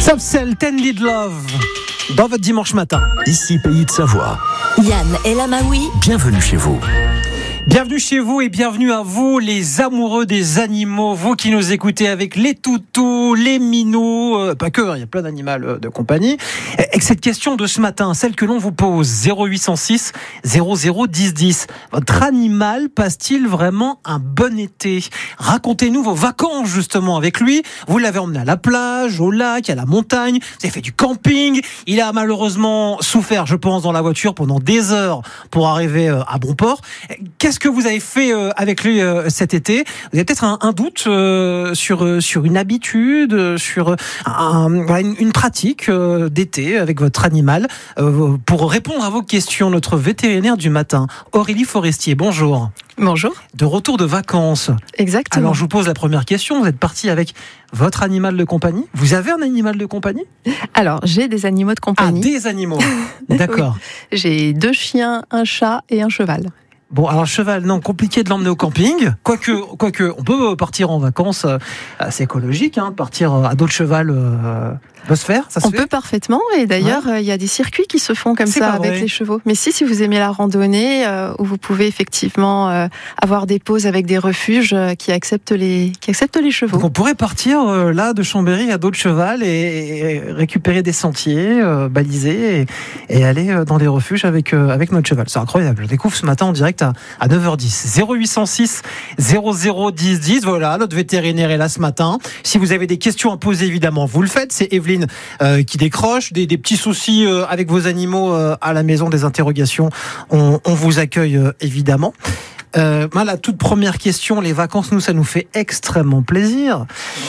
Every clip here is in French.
Subcell, 10 Lead Love, dans votre dimanche matin. Ici Pays de Savoie. Yann El Amaoui. Bienvenue chez vous. Bienvenue chez vous et bienvenue à vous, les amoureux des animaux, vous qui nous écoutez avec les toutous, les minous, pas que, il y a plein d'animaux de compagnie. Et cette question de ce matin, celle que l'on vous pose, 0806 00 10 10. Votre animal passe-t-il vraiment un bon été ? Racontez-nous vos vacances justement avec lui. Vous l'avez emmené à la plage, au lac, à la montagne, vous avez fait du camping. Il a malheureusement souffert, je pense, dans la voiture pendant des heures pour arriver à bon port. Qu'est-ce que vous avez fait avec lui cet été ? Vous avez peut-être un doute sur une habitude, sur une pratique d'été avec votre animal. Pour répondre à vos questions, notre vétérinaire du matin, Aurélie Forestier, bonjour. Bonjour. De retour de vacances. Exactement. Alors je vous pose la première question, vous êtes parti avec votre animal de compagnie ? Vous avez un animal de compagnie ? Alors, j'ai des animaux de compagnie. Ah, des animaux. D'accord. Oui. J'ai 2 chiens, un chat et un cheval. Bon, alors cheval, non, compliqué de l'emmener au camping. Quoique, on peut partir en vacances, c'est écologique, partir à dos de cheval peut se faire, ça se On fait. peut parfement, et d'ailleurs, il y a des circuits qui se font comme C'est ça pas avec vrai. les chevaux. Mais si vous aimez la randonnée, où vous pouvez effectivement avoir des pauses avec des refuges qui acceptent les chevaux. Donc on pourrait partir là de Chambéry à dos de cheval et récupérer des sentiers balisés et aller dans des refuges avec notre cheval. C'est incroyable. Je découvre ce matin en direct à 9h10. 0806 00 10 10. Voilà, notre vétérinaire est là ce matin. Si vous avez des questions à poser, évidemment, vous le faites. C'est Evelyne qui décroche. Des petits soucis avec vos animaux à la maison, des interrogations. On vous accueille évidemment. La toute première question, les vacances, ça nous fait extrêmement plaisir.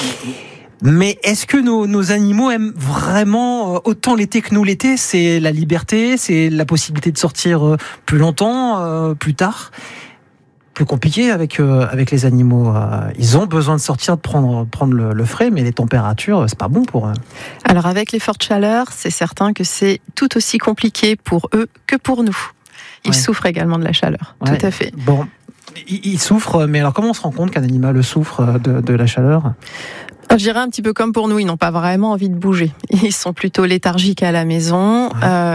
Mais est-ce que nos animaux aiment vraiment autant l'été que nous l'été ? C'est la liberté, c'est la possibilité de sortir plus longtemps, plus tard. Plus compliqué avec les animaux. Ils ont besoin de sortir, de prendre le frais, mais les températures, c'est pas bon pour eux. Alors, avec les fortes chaleurs, c'est certain que c'est tout aussi compliqué pour eux que pour nous. Ils souffrent également de la chaleur, tout à fait. Bon, ils souffrent, mais alors comment on se rend compte qu'un animal souffre de la chaleur ? Je dirais un petit peu comme pour nous, ils n'ont pas vraiment envie de bouger. Ils sont plutôt léthargiques à la maison,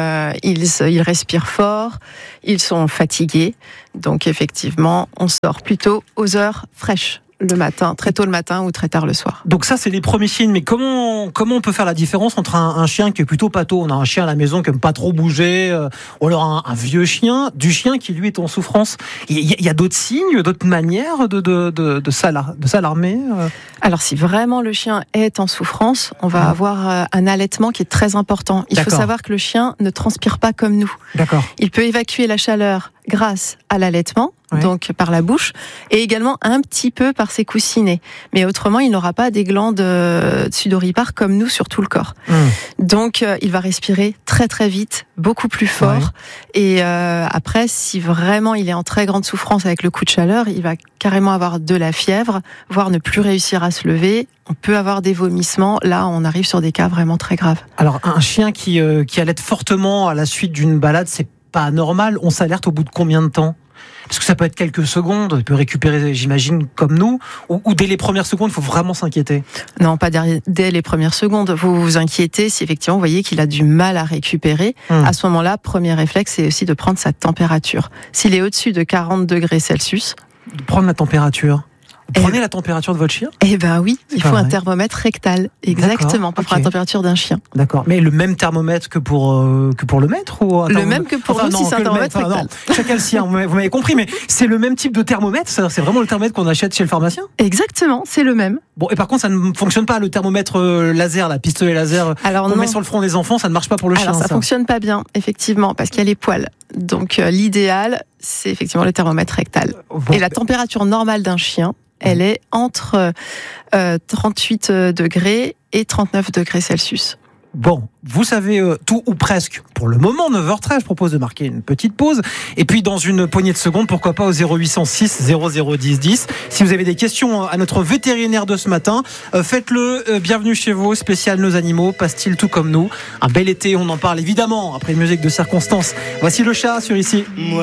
ils respirent fort, ils sont fatigués. Donc effectivement, on sort plutôt aux heures fraîches. Le matin, très tôt le matin ou très tard le soir. Donc ça, c'est les premiers signes. Mais comment on peut faire la différence entre un chien qui est plutôt pâteau, on a un chien à la maison qui aime pas trop bouger, ou alors un vieux chien, du chien qui lui est en souffrance. Il y a d'autres signes, d'autres manières de s'alarmer. Alors si vraiment le chien est en souffrance, on va avoir un allaitement qui est très important. Il faut savoir que le chien ne transpire pas comme nous. D'accord. Il peut évacuer la chaleur grâce à l'allaitement, donc par la bouche, et également un petit peu par ses coussinets. Mais autrement, il n'aura pas des glandes sudoripares comme nous sur tout le corps. Donc, il va respirer très très vite, beaucoup plus fort. Et après, si vraiment il est en très grande souffrance avec le coup de chaleur, il va carrément avoir de la fièvre, voire ne plus réussir à se lever. On peut avoir des vomissements. Là, on arrive sur des cas vraiment très graves. Alors, un chien qui allaite fortement à la suite d'une balade, c'est pas normal. On s'alerte au bout de combien de temps ? Parce que ça peut être quelques secondes, il peut récupérer, j'imagine, comme nous, ou dès les premières secondes, il faut vraiment s'inquiéter. Non, pas dès les premières secondes. Vous vous inquiétez si effectivement vous voyez qu'il a du mal à récupérer. À ce moment-là, premier réflexe, c'est aussi de prendre sa température. S'il est au-dessus de 40 degrés Celsius... De prendre la température. Vous prenez la température de votre chien ? Eh ben oui, il faut un thermomètre rectal, exactement, pour prendre la températion d'un chien. D'accord, mais le même thermomètre que pour le mètre ou le même que pour nous, si c'est un thermomètre rectal. Non, chacun le sien, vous m'avez compris, mais c'est le même type de thermomètre, c'est vraiment le thermomètre qu'on achète chez le pharmacien ? Exactement, c'est le même. Bon, et par contre, ça ne fonctionne pas, le thermomètre laser, la pistolet laser qu'on met sur le front des enfants, ça ne marche pas pour le chien. Alors ça fonctionne pas bien, effectivement, parce qu'il y a les poils. Donc l'idéal, c'est effectivement le thermomètre rectal. Et la température normale d'un chien, elle est entre 38 degrés et 39 degrés Celsius. Bon, vous savez tout ou presque. Pour le moment, 9h13, je propose de marquer une petite pause. Et puis, dans une poignée de secondes, pourquoi pas au 0806 00 10 10. Si vous avez des questions à notre vétérinaire de ce matin, faites-le. Bienvenue chez vous, spécial Nos Animaux, passe-t-il tout comme nous ? Un bel été, on en parle évidemment, après une musique de circonstance. Voici le chat sur Ici.